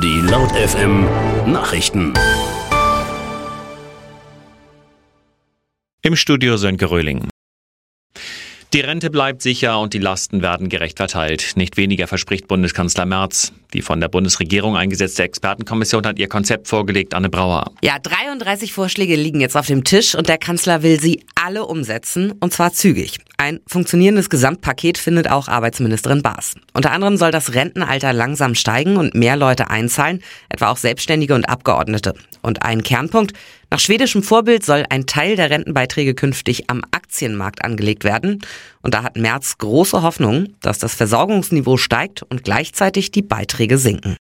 Die Laut FM Nachrichten. Im Studio Sönke Röhling. Die Rente bleibt sicher und die Lasten werden gerecht verteilt. Nicht weniger verspricht Bundeskanzler Merz. Die von der Bundesregierung eingesetzte Expertenkommission hat ihr Konzept vorgelegt, Anne Brauer. Ja, 33 Vorschläge liegen jetzt auf dem Tisch und der Kanzler will sie alle umsetzen, und zwar zügig. Ein funktionierendes Gesamtpaket findet auch Arbeitsministerin Baas. Unter anderem soll das Rentenalter langsam steigen und mehr Leute einzahlen, etwa auch Selbstständige und Abgeordnete. Und ein Kernpunkt: nach schwedischem Vorbild soll ein Teil der Rentenbeiträge künftig am Aktienmarkt angelegt werden. Und da hat Merz große Hoffnung, dass das Versorgungsniveau steigt und gleichzeitig die Beiträge sinken.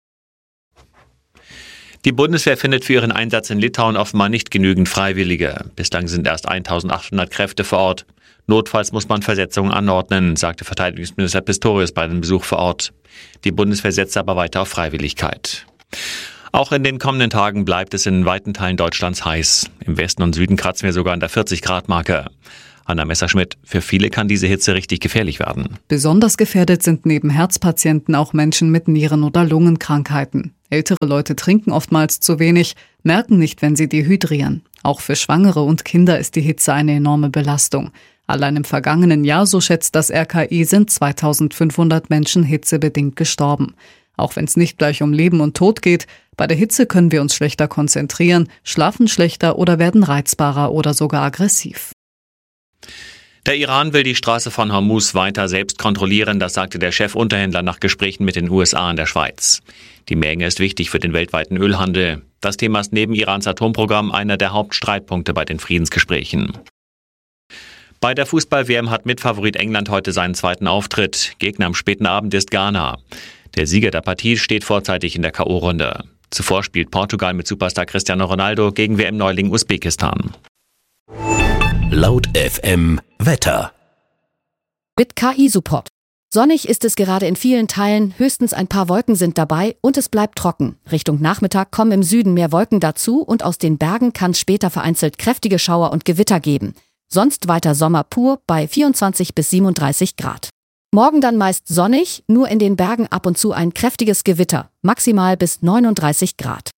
Die Bundeswehr findet für ihren Einsatz in Litauen offenbar nicht genügend Freiwillige. Bislang sind erst 1800 Kräfte vor Ort. Notfalls muss man Versetzungen anordnen, sagte Verteidigungsminister Pistorius bei einem Besuch vor Ort. Die Bundeswehr setzt aber weiter auf Freiwilligkeit. Auch in den kommenden Tagen bleibt es in weiten Teilen Deutschlands heiß. Im Westen und Süden kratzen wir sogar an der 40-Grad-Marke. Anna Messerschmidt, für viele kann diese Hitze richtig gefährlich werden. Besonders gefährdet sind neben Herzpatienten auch Menschen mit Nieren- oder Lungenkrankheiten. Ältere Leute trinken oftmals zu wenig, merken nicht, wenn sie dehydrieren. Auch für Schwangere und Kinder ist die Hitze eine enorme Belastung. Allein im vergangenen Jahr, so schätzt das RKI, sind 2500 Menschen hitzebedingt gestorben. Auch wenn es nicht gleich um Leben und Tod geht, bei der Hitze können wir uns schlechter konzentrieren, schlafen schlechter oder werden reizbarer oder sogar aggressiv. Der Iran will die Straße von Hormuz weiter selbst kontrollieren, das sagte der Chefunterhändler nach Gesprächen mit den USA und der Schweiz. Die Menge ist wichtig für den weltweiten Ölhandel. Das Thema ist neben Irans Atomprogramm einer der Hauptstreitpunkte bei den Friedensgesprächen. Bei der Fußball-WM hat Mitfavorit England heute seinen zweiten Auftritt. Gegner am späten Abend ist Ghana. Der Sieger der Partie steht vorzeitig in der K.O.-Runde. Zuvor spielt Portugal mit Superstar Cristiano Ronaldo gegen WM-Neuling Usbekistan. Laut FM Wetter. Mit KI-Support. Sonnig ist es gerade in vielen Teilen, höchstens ein paar Wolken sind dabei und es bleibt trocken. Richtung Nachmittag kommen im Süden mehr Wolken dazu und aus den Bergen kann es später vereinzelt kräftige Schauer und Gewitter geben. Sonst weiter Sommer pur bei 24 bis 37 Grad. Morgen dann meist sonnig, nur in den Bergen ab und zu ein kräftiges Gewitter, maximal bis 39 Grad.